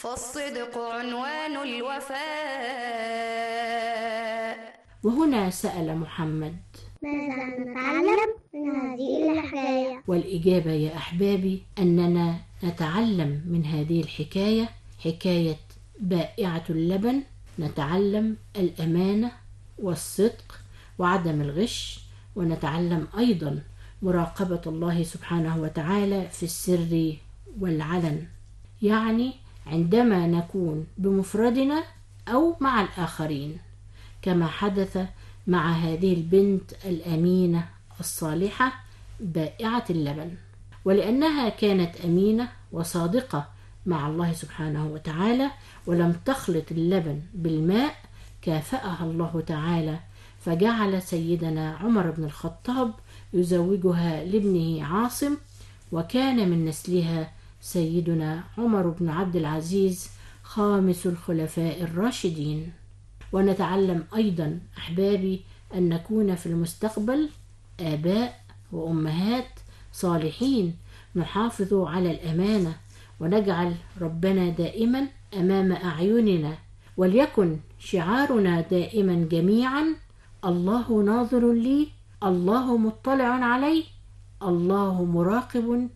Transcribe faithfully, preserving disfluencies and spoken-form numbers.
فالصدق عنوان الوفاء. وهنا سأل محمد: ماذا نتعلم من هذه الحكاية؟ والإجابة يا أحبابي أننا نتعلم من هذه الحكاية، حكاية بائعة اللبن، نتعلم الأمانة والصدق وعدم الغش، ونتعلم أيضا مراقبة الله سبحانه وتعالى في السر والعلن، يعني عندما نكون بمفردنا أو مع الآخرين، كما حدث مع هذه البنت الأمينة الصالحة بائعة اللبن. ولأنها كانت أمينة وصادقة مع الله سبحانه وتعالى ولم تخلط اللبن بالماء، كافأها الله تعالى فجعل سيدنا عمر بن الخطاب يزوجها لابنه عاصم، وكان من نسلها سيدنا عمر بن عبد العزيز خامس الخلفاء الراشدين. ونتعلم أيضا أحبابي أن نكون في المستقبل آباء وأمهات صالحين، نحافظ على الأمانة ونجعل ربنا دائما أمام أعيننا، وليكن شعارنا دائما جميعا: الله ناظر لي، الله مطلع علي، الله مراقب